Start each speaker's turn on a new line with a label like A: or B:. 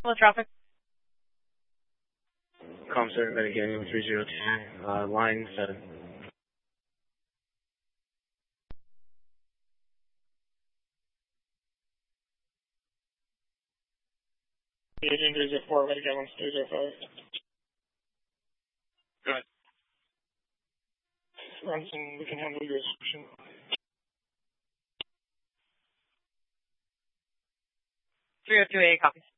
A: Hello, traffic.
B: Comstar Medicaid 3010, line 7.
C: Agent 304, Medicaid 1305. Go ahead. Ransom, we can handle your description.
A: 302A, copy.